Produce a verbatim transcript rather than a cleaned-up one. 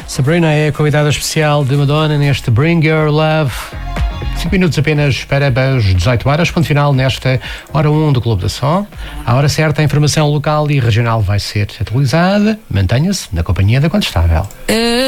Sabrina é a convidada especial de Madonna neste Bring Your Love. cinco minutos apenas para as dezoito horas, ponto final nesta hora um do Clube da Som. À hora certa, a informação local e regional vai ser atualizada. Mantenha-se na companhia da Contestável.